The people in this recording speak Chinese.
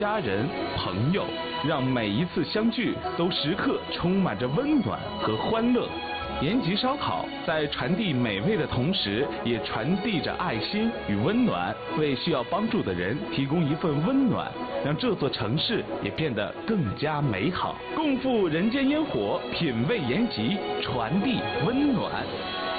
家人、朋友，让每一次相聚都时刻充满着温暖和欢乐。延吉烧烤在传递美味的同时，也传递着爱心与温暖，为需要帮助的人提供一份温暖，让这座城市也变得更加美好。共赴人间烟火，品味延吉，传递温暖。